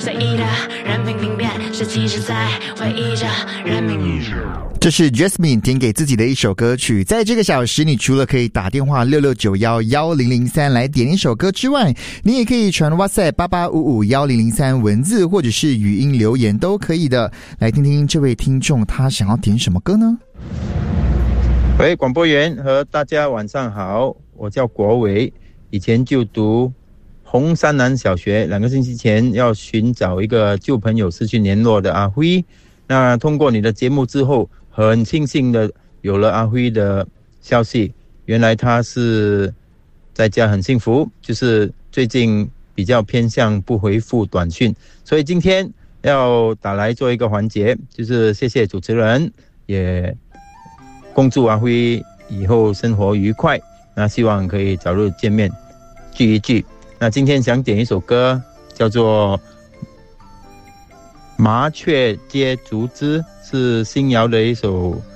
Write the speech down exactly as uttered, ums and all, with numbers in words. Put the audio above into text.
随意的任凭评辨，是其实在回忆着人民。 这是 Jasmine 点给自己的一首歌曲。在这个小时，你除了可以打电话六六九一一零零三来点一首歌之外，你也可以传 WhatsApp 八八五五一零零三文字或者是语音留言都可以的。来听听这位听众他想要点什么歌呢？ 喂，广播员和大家晚上好，我叫国伟，以前就读红山南小学，两个星期前要寻找一个旧朋友失去联络的阿辉，那通过你的节目之后，很庆幸的有了阿辉的消息，原来他是在家很幸福，就是最近比较偏向不回复短讯，所以今天要打来做一个环节，就是谢谢主持人，也恭祝阿辉以后生活愉快，那希望可以早日见面聚一聚。那今天想点一首歌叫做麻雀接竹枝，是新谣的一首